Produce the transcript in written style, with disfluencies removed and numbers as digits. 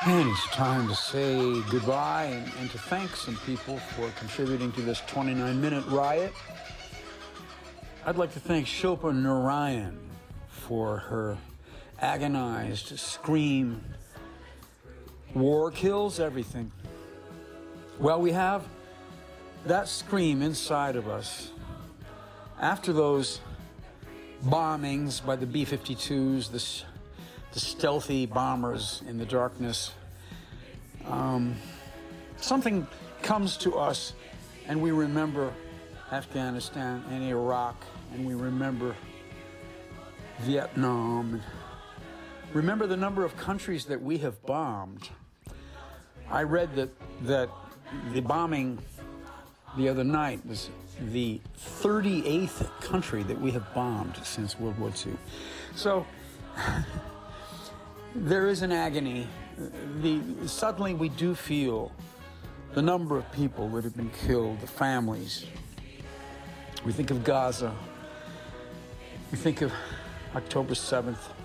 And it's time to say goodbye and to thank some people for contributing to this 29-minute riot. I'd like to thank Shilpa Narayan for her agonized scream, "War kills everything." Well, we have that scream inside of us after those bombings by the B-52s, the stealthy bombers in the darkness. Something comes to us and we remember Afghanistan and Iraq, and we remember Vietnam. Remember the number of countries that we have bombed. I read that the bombing the other night was the 38th country that we have bombed since World War II. So there is an agony. Suddenly we do feel the number of people that have been killed, the families. We think of Gaza. We think of October 7th.